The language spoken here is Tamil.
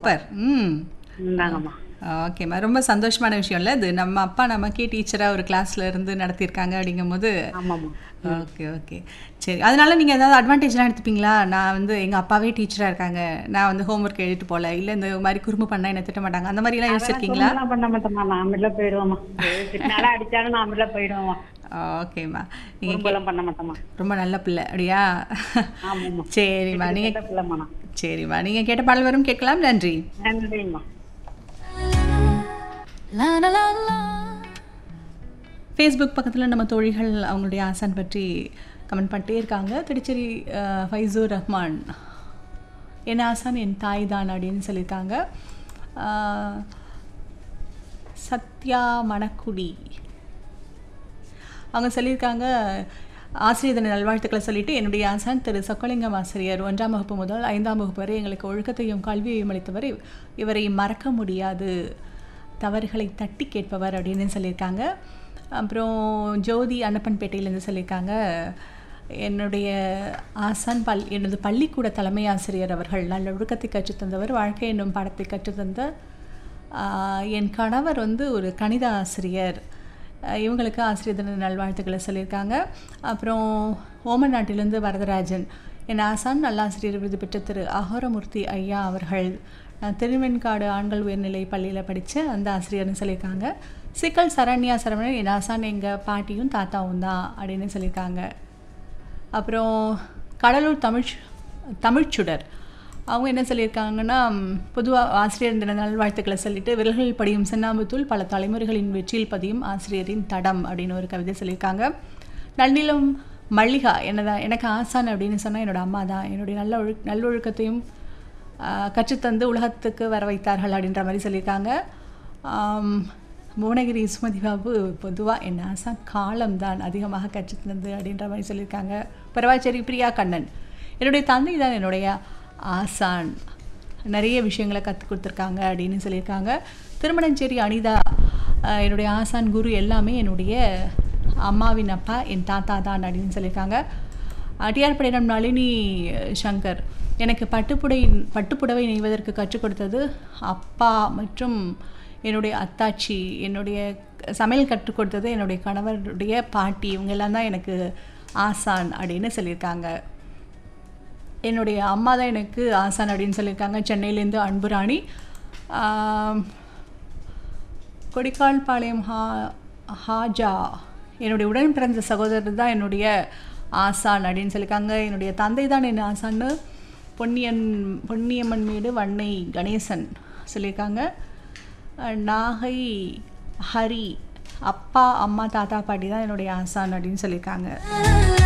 சூப்பர். ம். இந்தாங்கம்மா. ஓகேம்மா. ரொம்ப சந்தோஷமான விஷயம் இல்ல இது. நம்ம அப்பா நமக்கே டீச்சரா ஒரு கிளாஸ்ல இருந்து நடத்தியிருக்காங்க அப்படிங்கும்போது. ஆமாம்மா. Okay, okay. சரி. அதனால நீங்க ஏதாவது அட்வான்டேஜ்லாம் எடுத்துப்பீங்களா? நான் வந்து எங்க அப்பாவே டீச்சரா இருக்காங்க. நான் வந்து ஹோம் ஒர்க் எழுதிட்டு போல. இல்ல இந்த மாரி குறும்பு பண்ணா என்ன திட்ட மாட்டாங்க. அந்த மாரிலாம் அதெல்லாம் யோசிச்சிருக்கீங்களா? குறும்பெல்லாம் பண்ண மாட்டேம்மா. நான் வெளில போயிடுவேம்மா. திட்டினாலும் அடிச்சாலும் நான் வெளில போயிடுவேம்மா. ஓகேம்மா. நீங்க குறும்பெல்லாம் பண்ண மாட்டேம்மா. ரொம்ப நல்ல பிள்ளை அப்படியா? ஆமாம்மா. சரிம்மா. நீங்க கெட்ட பிள்ளைம்மா நான். சரிம்மா. நீங்க கேட்ட பாடல் வரும் கேட்கலாம். நன்றி. நன்றிம்மா. ஃபேஸ்புக் பக்கத்தில் நம்ம தோழிகள் அவங்களுடைய ஆசான் பற்றி கமெண்ட் பண்ணிட்டே இருக்காங்க. திருச்சேரி ஃபைசூர் ரஹ்மான், என் ஆசான் என் தாய் தான் அப்படின்னு சொல்லியிருக்காங்க. சத்யா மணக்குடி அவங்க சொல்லியிருக்காங்க, ஆசிரியர் தின நல்வாழ்த்துக்களை சொல்லிட்டு, என்னுடைய ஆசான் திரு சொக்கலிங்கம் ஆசிரியர் 1ஆம் வகுப்பு முதல் 5ஆம் வகுப்பு வரை எங்களுக்கு ஒழுக்கத்தையும் கல்வியையும் அளித்தவர். இவரை மறக்க முடியாது, தவறுகளை தட்டி கேட்பவர் அப்படின்னு சொல்லியிருக்காங்க. அப்புறம் ஜோதி அன்னப்பன்பேட்டையிலேருந்து சொல்லியிருக்காங்க, என்னுடைய ஆசான் எனது பள்ளிக்கூட தலைமை ஆசிரியர் அவர்கள் நல்ல ஒழுக்கத்தை கற்றுத்தந்தவர், வாழ்க்கை என்னும் பாடத்தை கற்றுத்தந்த என் கணவர் வந்து ஒரு கணித ஆசிரியர். இவங்களுக்கு ஆசிரியர் தின நல்வாழ்த்துக்களை சொல்லியிருக்காங்க. அப்புறம் ஓமன் நாட்டிலேருந்து வரதராஜன், என் ஆசான் நல்லாசிரியர் விருது பெற்ற திரு அகோரமூர்த்தி ஐயா அவர்கள், நான் திருவெண்காடு ஆண்கள் உயர்நிலை பள்ளியில் படித்தேன், அந்த ஆசிரியர்னு சொல்லியிருக்காங்க. சிக்கல் சரண்யா சரவணன், என் ஆசான் எங்கள் பாட்டியும் தாத்தாவும் தான் அப்படின்னு சொல்லியிருக்காங்க. அப்புறம் கடலூர் தமிழ்ச்சுடர் அவங்க என்ன சொல்லியிருக்காங்கன்னா, பொதுவாக ஆசிரியர் தின நல்வாழ்த்துக்களை சொல்லிட்டு, விரல்கள் படியும் சின்னாம்புத்தூள் பல தலைமுறைகளின் வெற்றியில் பதியும் ஆசிரியரின் தடம் அப்படின்னு ஒரு கவிதை சொல்லியிருக்காங்க. நன்னிலம் மல்லிகா, எனக்கு ஆசான் அப்படின்னு சொன்னால் என்னோடய அம்மா தான், என்னுடைய நல்லொழுக்கத்தையும் கற்றுத்தந்து உலகத்துக்கு வர வைத்தார்கள் அப்படின்ற மாதிரி சொல்லியிருக்காங்க. புவனகிரி சுமதி பாபு, பொதுவாக என் ஆசான் காலம்தான் அதிகமாக கற்றுத்தந்து அப்படின்ற மாதிரி சொல்லியிருக்காங்க. பரவாச்சேரி பிரியா கண்ணன், என்னுடைய தந்தை தான் என்னுடைய ஆசான், நிறைய விஷயங்களை கற்றுக் கொடுத்துருக்காங்க அப்படின்னு சொல்லியிருக்காங்க. திருமணஞ்சேரி அனிதா, என்னுடைய ஆசான் குரு எல்லாமே என்னுடைய அம்மாவின் அப்பா என் தாத்தா தான் அப்படின்னு சொல்லியிருக்காங்க. டிஆர் படையிடம் நளினி சங்கர், எனக்கு பட்டுப்புடவை நெய்வதற்கு கற்றுக் கொடுத்தது அப்பா மற்றும் என்னுடைய அத்தாச்சி, என்னுடைய சமையல் கற்றுக் கொடுத்தது என்னுடைய கணவருடைய பாட்டி, இவங்கெல்லாம் தான் எனக்கு ஆசான் அப்படின்னு சொல்லியிருக்காங்க. என்னுடைய அம்மா தான் எனக்கு ஆசான் அப்படின்னு சொல்லியிருக்காங்க. சென்னையிலேருந்து அன்புராணி. கொடிக்கால்பாளையம் ஹாஜா, என்னுடைய உடன் பிறந்த சகோதரர் தான் என்னுடைய ஆசான் அப்படின்னு சொல்லியிருக்காங்க. என்னுடைய தந்தை தான் என் ஆசான்னு பொன்னியம்மன் மேடு வன்னை கணேசன் சொல்லியிருக்காங்க. நாகை ஹரி, அப்பா அம்மா தாத்தா பாட்டி தான் என்னுடைய ஆசான் அப்படின்னு சொல்லியிருக்காங்க.